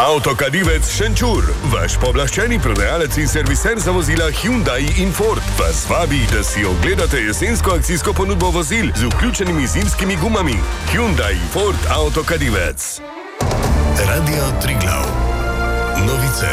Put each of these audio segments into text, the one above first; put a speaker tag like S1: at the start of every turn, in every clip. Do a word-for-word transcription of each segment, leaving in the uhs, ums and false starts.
S1: Avtokadivec Šenčur, vaš pooblaščeni prodajalec in serviser za vozila Hyundai in Ford, vas vabi, da si ogledate jesensko akcijsko ponudbo vozil z vključenimi zimskimi gumami. Hyundai Ford Avtokadivec. Radio Triglav. Novice.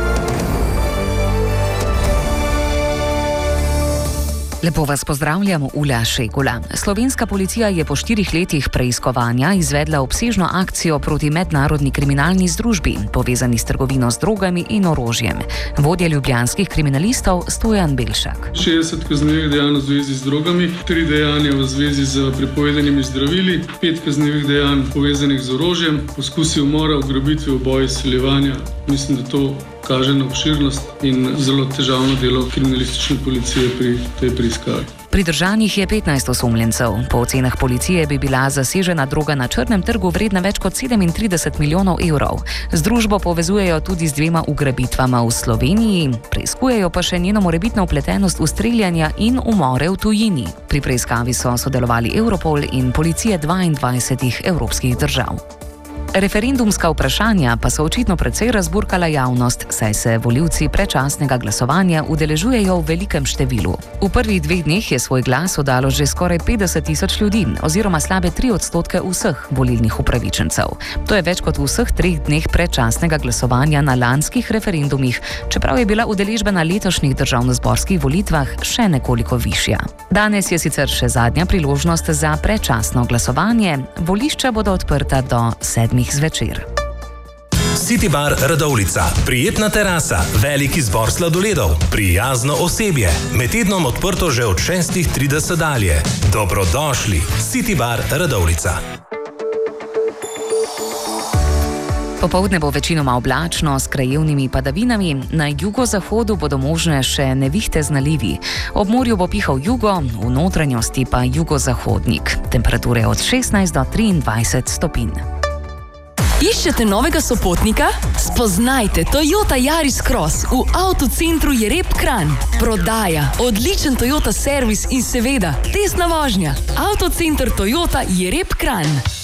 S2: Lepo vas pozdravljamo, Ula Šegula. Slovenska policija je po štirih letih preiskovanja izvedla obsežno akcijo proti mednarodni kriminalni združbi, povezani s trgovino z drogami in orožjem. Vodja ljubljanskih kriminalistov Stojan Belšak.
S3: šestdeset kaznivih dejanj v zvezi z drogami, tri dejanja v zvezi z prepovedanimi zdravili, pet kaznivih dejanj povezanih z orožjem, poskusi umora, ugrabitve, uboj, izsiljevanja. Mislim, da to kaže na obširnost in zelo težavno delo kriminalistične policije pri tej preiskavi.
S2: Pridržanih je petnajst osumljencev. Po ocenah policije bi bila zasežena droga na črnem trgu vredna več kot sedemintrideset milijonov evrov. Združbo povezujejo tudi z dvema ugrabitvama v Sloveniji, preiskujejo pa še njeno morebitno vpletenost v streljanja in umore v tujini. Pri preiskavi so sodelovali Europol in policije dvaindvajsetih evropskih držav. Referendumska vprašanja pa so očitno precej razburkala javnost, saj se volivci predčasnega glasovanja udeležujejo v velikem številu. V prvih dveh dneh je svoj glas oddalo že skoraj petdeset tisoč ljudi, oziroma slabe tri odstotke vseh volilnih upravičencev. To je več kot v vseh treh dneh predčasnega glasovanja na lanskih referendumih, čeprav je bila udeležba na letošnjih državnozborskih volitvah še nekoliko višja. Danes je sicer še zadnja priložnost za predčasno glasovanje, volišča bodo odprta do sedmih zvečer.
S4: City Bar Radovljica. Prijetna terasa, velik izbor sladoledov, prijazno osebje. Med tednom odprto že od šestih trideset dalje. Dobrodošli. City Bar Radovljica.
S2: Popoldne bo večinoma oblačno s krajevnimi padavinami, na jugozahodu bodo možne še nevihte z nalivi. Ob morju bo pihal jugo, v notranjosti pa jugozahodnik. Temperature od šestnajst do triindvajset stopinj.
S5: Iščete novega sopotnika? Spoznajte Toyota Yaris Cross v avtocentru Jereb Kranj. Prodaja, odličen Toyota servis in seveda testna vožnja. Avtocenter Toyota Jereb Kranj.